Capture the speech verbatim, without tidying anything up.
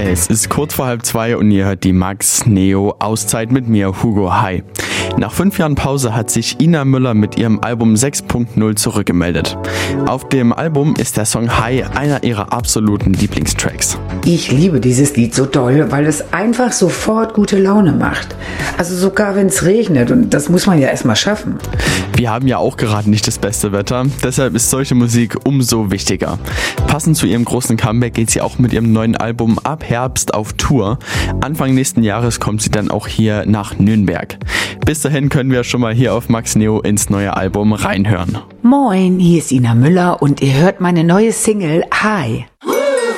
Es ist kurz vor halb zwei und ihr hört die Max Neo Auszeit mit mir, Hugo. Hi. Nach fünf Jahren Pause hat sich Ina Müller mit ihrem Album sechs Punkt null zurückgemeldet. Auf dem Album ist der Song Hi einer ihrer absoluten Lieblingstracks. Ich liebe dieses Lied so doll, weil es einfach sofort gute Laune macht. Also sogar wenn es regnet, und das muss man ja erstmal schaffen. Wir haben ja auch gerade nicht das beste Wetter, deshalb ist solche Musik umso wichtiger. Passend zu ihrem großen Comeback geht sie auch mit ihrem neuen Album ab Herbst auf Tour. Anfang nächsten Jahres kommt sie dann auch hier nach Nürnberg. Bis dahin können wir schon mal hier auf Max Neo ins neue Album reinhören. Moin, hier ist Ina Müller und ihr hört meine neue Single Hi.